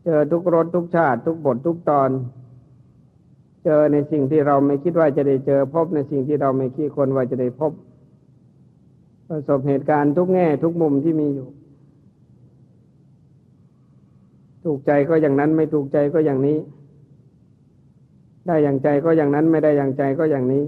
เจอทุกรสทุกชาติทุกบททุกตอนเจอในสิ่งที่เราไม่คิดว่าจะได้เจอพบในสิ่งที่เราไม่คิดควรว่าจะได้พบประสบเหตุการณ์ทุกแง่ทุกมุมที่มีอยู่ถูกใจก็อย่างนั้นไม่ถูกใจก็อย่างนี้ได้อย่างใจก็อย่างนั้นไม่ได้อย่างใจก็อย่างนี้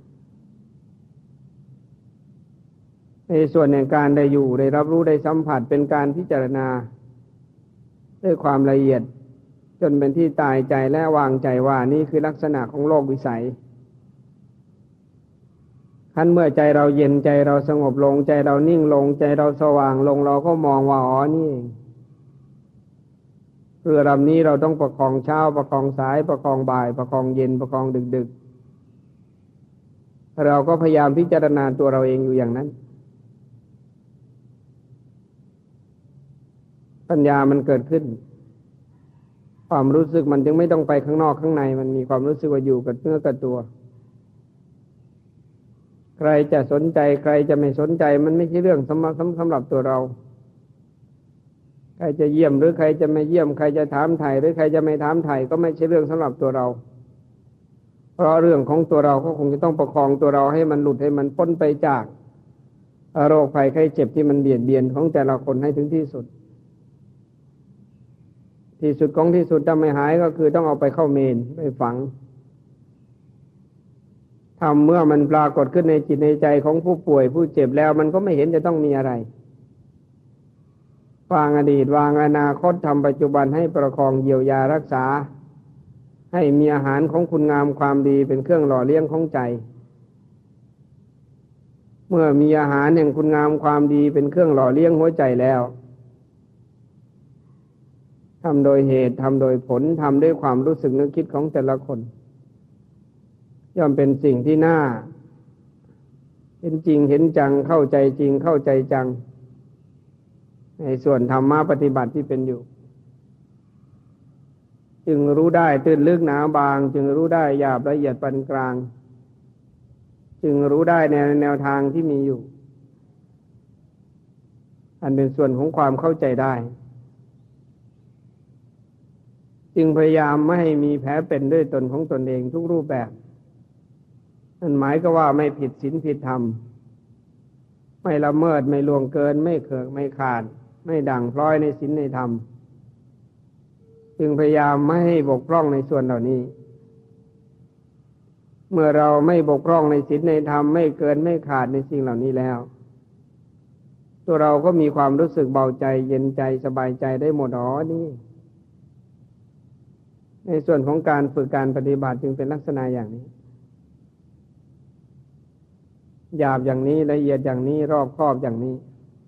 ในส่วนแห่งการได้อยู่ได้รับรู้ได้สัมผัสเป็นการพิจารณาด้วยความละเอียดจนเป็นที่ตายใจและวางใจว่านี่คือลักษณะของโลกวิสัยขั้นเมื่อใจเราเย็นใจเราสงบลงใจเรานิ่งลงใจเราสว่างลงเราก็มองว่าอ๋อนี่เองเรือลำนี้เราต้องประคองเช้าประคองสายประคองบ่ายประคองเย็นประคองดึกเราก็พยายามพิจารณาตัวเราเองอยู่อย่างนั้นปัญญามันเกิดขึ้นความรู้สึกมันจึงไม่ต้องไปข้างนอกข้างในมันมีความรู้สึกว่าอยู่กับเนื้อกับตัวใครจะสนใจใครจะไม่สนใจมันไม่ใช่เรื่องสำหรับตัวเราใครจะเยี่ยมหรือใครจะไม่เยี่ยมใครจะถามไถ่หรือใครจะไม่ถามไถ่ก็ไม่ใช่เรื่องสำหรับตัวเราเพราะเรื่องของตัวเราก็คงจะต้องประคองตัวเราให้มันหลุดให้มันพ้นไปจากโรคภัยไข้เจ็บที่มันเบียดเบียนของแต่ละคนให้ถึงที่สุดของที่สุดถ้าไม่หายก็คือต้องเอาไปเข้าเมรุไปฝังทำเมื่อมันปรากฏขึ้นในจิตในใจของผู้ป่วยผู้เจ็บแล้วมันก็ไม่เห็นจะต้องมีอะไรวางอดีตวางอนาคตทำปัจจุบันให้ประคองเยียวยารักษาให้มีอาหารของคุณงามความดีเป็นเครื่องหล่อเลี้ยงของใจเมื่อมีอาหารแห่งคุณงามความดีเป็นเครื่องหล่อเลี้ยงหัวใจแล้วทำโดยเหตุทำโดยผลทำด้วยความรู้สึกนึกคิดของแต่ละคนย่อมเป็นสิ่งที่น่าเห็นจริงเห็นจังเข้าใจจริงเข้าใจจังในส่วนธรรมะปฏิบัติที่เป็นอยู่จึงรู้ได้ตื้นลึกหนาบางจึงรู้ได้หยาบละเอียดปานกลางจึงรู้ได้ในแนวทางที่มีอยู่อันเป็นส่วนของความเข้าใจได้จึงพยายามไม่ให้มีแผลเป็นด้วยตนของตนเองทุกรูปแบบนั่นหมายก็ว่าไม่ผิดศีลผิดธรรมไม่ละเมิดไม่ล่วงเกินไม่เขิกไม่ขาดไม่ด่างพร้อยในศีลในธรรมจึงพยายามไม่ให้บกพร่องในส่วนเหล่านี้เมื่อเราไม่บกพร่องในศีลในธรรมไม่เกินไม่ขาดในสิ่งเหล่านี้แล้วตัวเราก็มีความรู้สึกเบาใจเย็นใจสบายใจได้หมดอ๋อนี่ในส่วนของการฝึกการปฏิบัติจึงเป็นลักษณะอย่างนี้หยาบอย่างนี้ละเอียดอย่างนี้รอบคอบอย่างนี้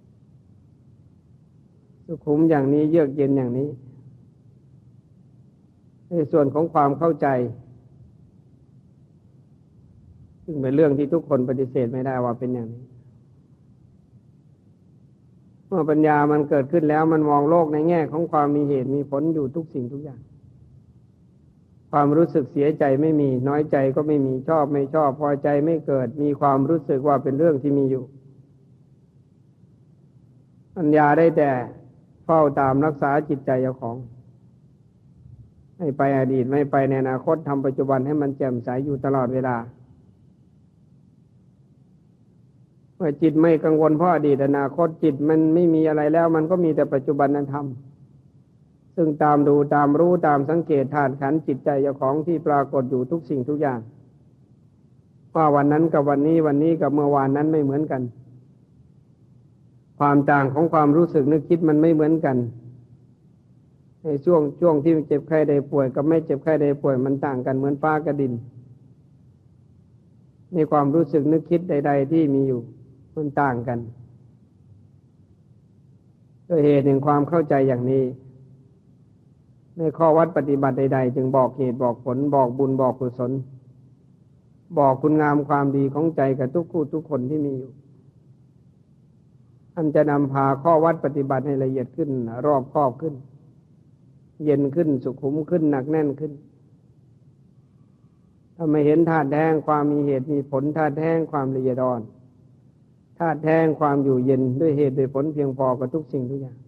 สุขุมอย่างนี้เยือกเย็นอย่างนี้ในส่วนของความเข้าใจซึ่งเป็นเรื่องที่ทุกคนปฏิเสธไม่ได้ว่าเป็นอย่างนี้เมื่อปัญญามันเกิดขึ้นแล้วมันมองโลกในแง่ของความมีเหตุมีผลอยู่ทุกสิ่งทุกอย่างความรู้สึกเสียใจไม่มีน้อยใจก็ไม่มีชอบไม่ชอบพอใจไม่เกิดมีความรู้สึกว่าเป็นเรื่องที่มีอยู่ปัญญาได้แต่เฝ้าตามรักษาจิตใจเจ้าของไม่ไปอดีตไม่ไปในอนาคตทำปัจจุบันให้มันแจ่มใสอยู่ตลอดเวลาเมื่อจิตไม่กังวลเพราะอดีตอนาคตจิตมันไม่มีอะไรแล้วมันก็มีแต่ปัจจุบันธรรมซึ่งตามดูตามรู้ตามสังเกตธาตุขันธ์จิตใจเจ้าของที่ปรากฏอยู่ทุกสิ่งทุกอย่างว่าวันนั้นกับวันนี้วันนี้กับเมื่อวานนั้นไม่เหมือนกันความต่างของความรู้สึกนึกคิดมันไม่เหมือนกันในช่วงที่เจ็บไข้ได้ป่วยกับไม่เจ็บไข้ได้ป่วยมันต่างกันเหมือนฟ้ากับดินในความรู้สึกนึกคิดใดๆที่มีอยู่มันต่างกันด้วยเหตุแห่งความเข้าใจอย่างนี้ในข้อวัดปฏิบัติใดๆจึงบอกเหตุบอกผลบอกบุญบอกกุศลบอกคุณงามความดีของใจกับทุกคู่ทุกคนที่มีอยู่อันจะนำพาข้อวัดปฏิบัติให้ละเอียดขึ้นรอบคอบขึ้นเย็นขึ้นสุขุมขึ้นหนักแน่นขึ้นถ้าไม่เห็นธาตุแท้งความมีเหตุมีผลธาตุแท้งความละเอียดอ่อนธาตุแท้งความอยู่เย็นด้วยเหตุด้วยผลเพียงพอกับทุกสิ่งทุกอย่าง